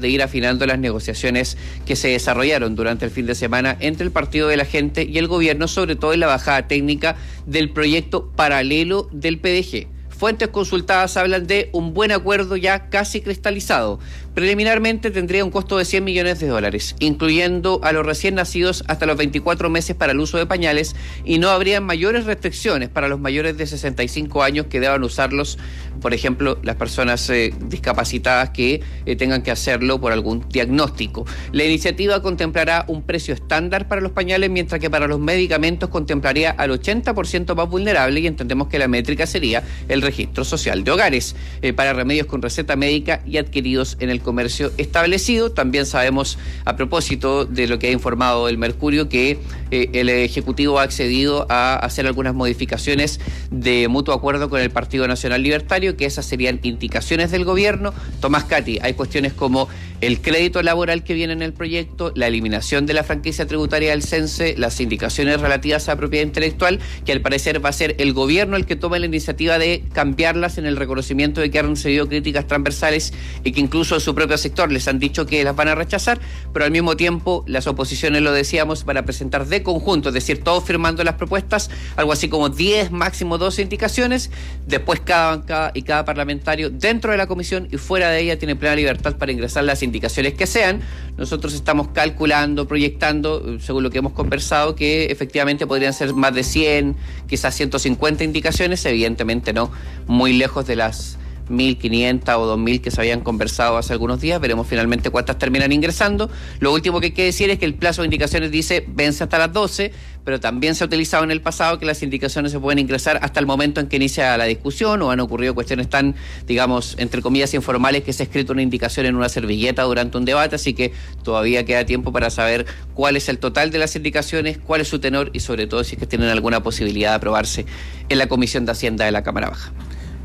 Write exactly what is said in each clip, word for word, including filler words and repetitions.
de ir afinando las negociaciones que se desarrollaron durante el fin de semana entre el Partido de la Gente y el gobierno, sobre todo en la bajada técnica del proyecto paralelo del P D G. Fuentes consultadas hablan de un buen acuerdo ya casi cristalizado. Preliminarmente tendría un costo de cien millones de dólares, incluyendo a los recién nacidos hasta los veinticuatro meses para el uso de pañales, y no habría mayores restricciones para los mayores de sesenta y cinco años que deban usarlos, por ejemplo, las personas eh, discapacitadas que eh, tengan que hacerlo por algún diagnóstico. La iniciativa contemplará un precio estándar para los pañales, mientras que para los medicamentos contemplaría al ochenta por ciento más vulnerable, y entendemos que la métrica sería el registro social de hogares eh, para remedios con receta médica y adquiridos en el comercio establecido. También sabemos, a propósito de lo que ha informado el Mercurio, que eh, el Ejecutivo ha accedido a hacer algunas modificaciones de mutuo acuerdo con el Partido Nacional Libertario, que esas serían indicaciones del gobierno. Tomás Cati, hay cuestiones como el crédito laboral que viene en el proyecto, la eliminación de la franquicia tributaria del CENSE, las indicaciones relativas a propiedad intelectual, que al parecer va a ser el gobierno el que tome la iniciativa de cambiarlas, en el reconocimiento de que han recibido críticas transversales y que incluso su propio sector les han dicho que las van a rechazar, pero al mismo tiempo las oposiciones, lo decíamos, van a presentar de conjunto, es decir, todos firmando las propuestas, algo así como diez, máximo doce indicaciones. Después cada bancada y cada parlamentario dentro de la comisión y fuera de ella tiene plena libertad para ingresar las indicaciones que sean. Nosotros estamos calculando, proyectando, según lo que hemos conversado, que efectivamente podrían ser más de cien, quizás ciento cincuenta indicaciones, evidentemente no muy lejos de las mil quinientas o dos mil que se habían conversado hace algunos días. Veremos finalmente cuántas terminan ingresando. Lo último que hay que decir es que el plazo de indicaciones dice vence hasta las doce, pero también se ha utilizado en el pasado que las indicaciones se pueden ingresar hasta el momento en que inicia la discusión, o han ocurrido cuestiones tan, digamos, entre comillas, informales, que se ha escrito una indicación en una servilleta durante un debate, así que todavía queda tiempo para saber cuál es el total de las indicaciones, cuál es su tenor y sobre todo si es que tienen alguna posibilidad de aprobarse en la Comisión de Hacienda de la Cámara Baja.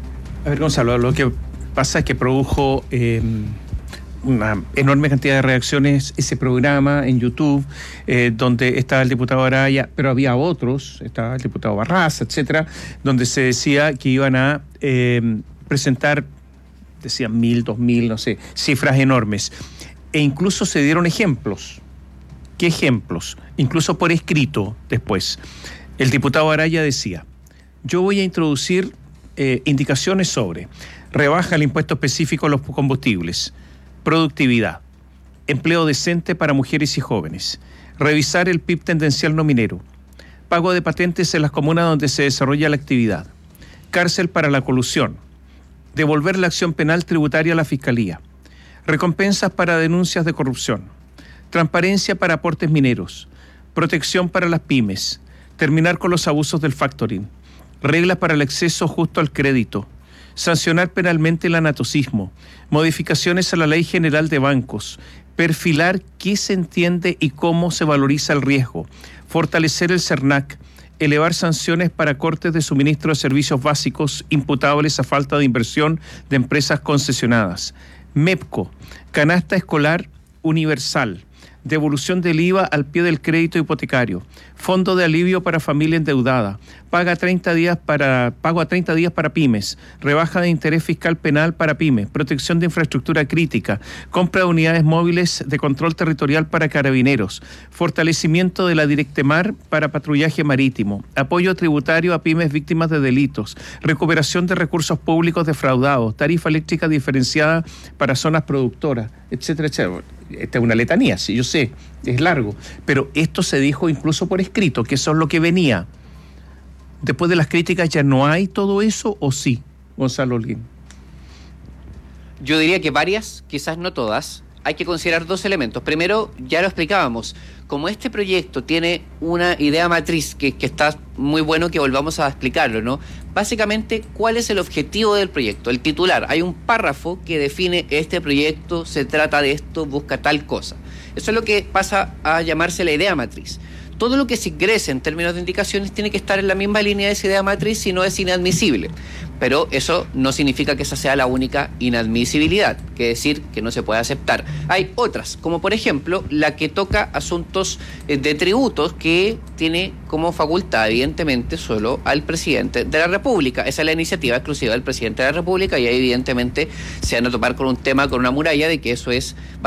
A ver, Gonzalo, lo que pasa es que produjo eh, una enorme cantidad de reacciones ese programa en YouTube, eh, donde estaba el diputado Araya, pero había otros, estaba el diputado Barraza, etcétera, donde se decía que iban a eh, presentar, decían mil, dos mil, no sé, cifras enormes. E incluso se dieron ejemplos. ¿Qué ejemplos? Incluso por escrito después. El diputado Araya decía: yo voy a introducir Eh, indicaciones sobre rebaja el impuesto específico a los combustibles, productividad, empleo decente para mujeres y jóvenes, revisar el P I B tendencial no minero, pago de patentes en las comunas donde se desarrolla la actividad, cárcel para la colusión, devolver la acción penal tributaria a la Fiscalía, recompensas para denuncias de corrupción, transparencia para aportes mineros, protección para las pymes, terminar con los abusos del factoring, reglas para el acceso justo al crédito, sancionar penalmente el anatocismo, modificaciones a la Ley General de Bancos, perfilar qué se entiende y cómo se valoriza el riesgo, fortalecer el CERNAC, elevar sanciones para cortes de suministro de servicios básicos imputables a falta de inversión de empresas concesionadas, MEPCO, canasta escolar universal, devolución del I V A al pie del crédito hipotecario, fondo de alivio para familia endeudada, paga treinta días para, pago a treinta días para pymes, rebaja de interés fiscal penal para pymes, protección de infraestructura crítica, compra de unidades móviles de control territorial para carabineros, fortalecimiento de la Directemar para patrullaje marítimo, apoyo tributario a pymes víctimas de delitos, recuperación de recursos públicos defraudados, tarifa eléctrica diferenciada para zonas productoras, etcétera, etcétera. Esta es una letanía, sí, yo sé, es largo, pero esto se dijo incluso por escrito, que eso es lo que venía. Después de las críticas, ¿ya no hay todo eso o sí, Gonzalo Holguín? Yo diría que varias, quizás no todas. Hay que considerar dos elementos. Primero, ya lo explicábamos, como este proyecto tiene una idea matriz que, que está muy bueno que volvamos a explicarlo, ¿no? Básicamente, ¿cuál es el objetivo del proyecto? El titular. Hay un párrafo que define: este proyecto se trata de esto, busca tal cosa. Eso es lo que pasa a llamarse la idea matriz. Todo lo que se ingrese en términos de indicaciones tiene que estar en la misma línea de esa idea matriz, si no es inadmisible. Pero eso no significa que esa sea la única inadmisibilidad, que decir que no se puede aceptar. Hay otras, como por ejemplo la que toca asuntos de tributos, que tiene como facultad evidentemente solo al presidente de la República. Esa es la iniciativa exclusiva del presidente de la República, y ahí evidentemente se van a topar con un tema, con una muralla de que eso es